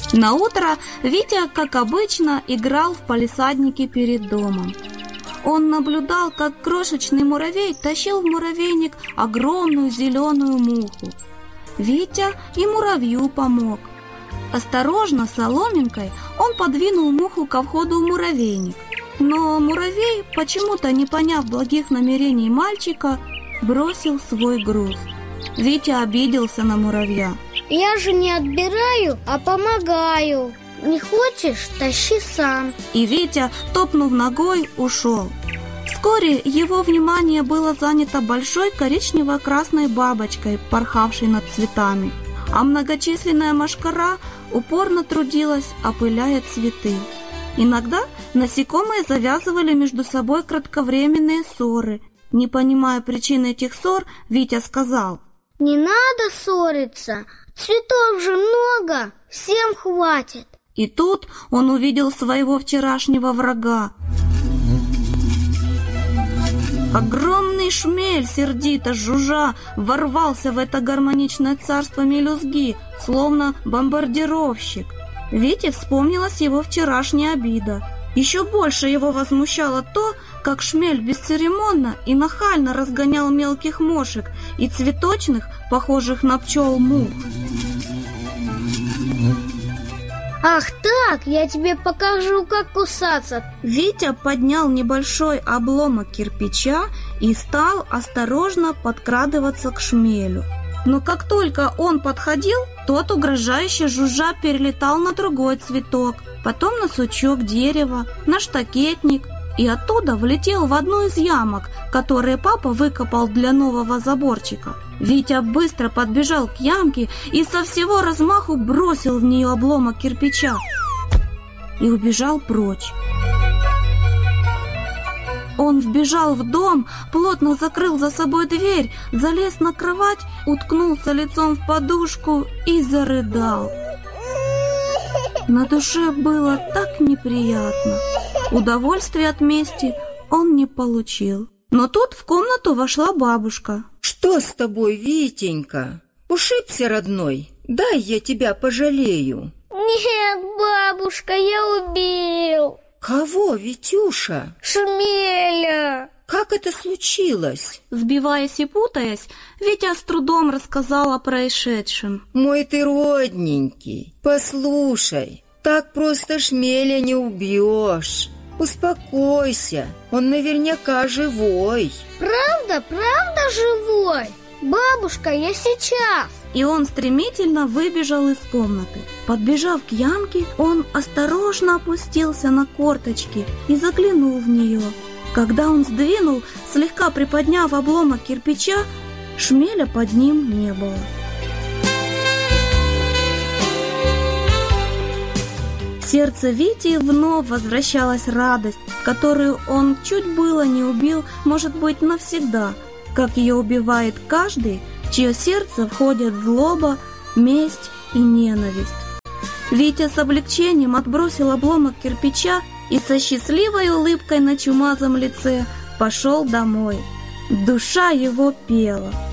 Наутро Витя, как обычно, играл в палисаднике перед домом. Он наблюдал, как крошечный муравей тащил в муравейник огромную зеленую муху. Витя и муравью помог. Осторожно, соломинкой, он подвинул муху ко входу в муравейник. Но муравей, почему-то не поняв благих намерений мальчика, бросил свой груз. Витя обиделся на муравья. Я же не отбираю, а помогаю. Не хочешь, тащи сам. И Витя, топнув ногой, ушел. Вскоре его внимание было занято большой коричнево-красной бабочкой, порхавшей над цветами, а многочисленная мошкара упорно трудилась, опыляя цветы. Иногда насекомые завязывали между собой кратковременные ссоры. Не понимая причины этих ссор, Витя сказал: не надо ссориться, цветов же много, всем хватит. И тут он увидел своего вчерашнего врага. Огромный шмель, сердито жужжа, ворвался в это гармоничное царство мелюзги, словно бомбардировщик. Вите вспомнилась его вчерашняя обида. Еще больше его возмущало то, как шмель бесцеремонно и нахально разгонял мелких мошек и цветочных, похожих на пчел, мух. Ах так, я тебе покажу, как кусаться. Витя поднял небольшой обломок кирпича и стал осторожно подкрадываться к шмелю. Но как только он подходил, тот угрожающе жужжа перелетал на другой цветок, потом на сучок дерева, на штакетник, и оттуда влетел в одну из ямок, которые папа выкопал для нового заборчика. Витя быстро подбежал к ямке и со всего размаху бросил в нее обломок кирпича и убежал прочь. Он вбежал в дом, плотно закрыл за собой дверь, залез на кровать, уткнулся лицом в подушку и зарыдал. На душе было так неприятно. Удовольствия от мести он не получил. Но тут в комнату вошла бабушка. Что с тобой, Витенька? Ушибся, родной? Дай я тебя пожалею. Нет, бабушка, я убил. Кого, Витюша? Шмеля. Как это случилось? Сбиваясь и путаясь, Витя с трудом рассказал о происшедшем. Мой ты родненький, послушай, так просто шмеля не убьешь. Успокойся, он наверняка живой. Правда живой? Бабушка, я сейчас. И он стремительно выбежал из комнаты. Подбежав к ямке, он осторожно опустился на корточки и заглянул в нее. Когда он сдвинул, слегка приподняв обломок кирпича, шмеля под ним не было. В сердце Вити вновь возвращалась радость, которую он чуть было не убил, может быть, навсегда, как ее убивает каждый, в чье сердце входят злоба, месть и ненависть. Витя с облегчением отбросил обломок кирпича и со счастливой улыбкой на чумазом лице пошел домой. Душа его пела.